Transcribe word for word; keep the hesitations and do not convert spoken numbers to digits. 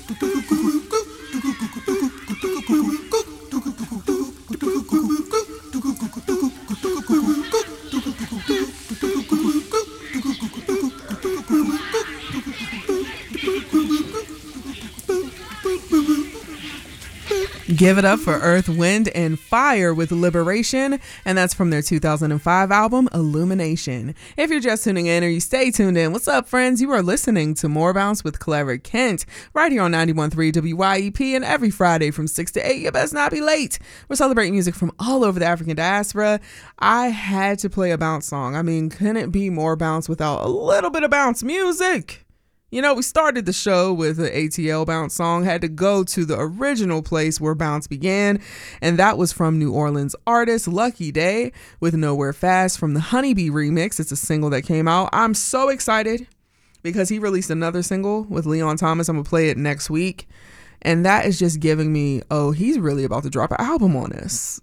Give it up for Earth, Wind, and Fire with Liberation, and that's from their two thousand five album, Illumination. If you're just tuning in or you stay tuned in, what's up, friends? You are listening to More Bounce with Clever Kent, right here on ninety-one point three W Y E P, and every Friday from six to eight, you best not be late. We're celebrating music from all over the African diaspora. I had to play a bounce song. I mean, couldn't be more bounce without a little bit of bounce music. You know, we started the show with an A T L bounce song, had to go to the original place where bounce began, and that was from New Orleans artist Lucky Daye with Nowhere Fast from the Honeybee remix. It's a single that came out. I'm so excited because he released another single with Leon Thomas. I'm going to play it next week, and that is just giving me, oh, he's really about to drop an album on us.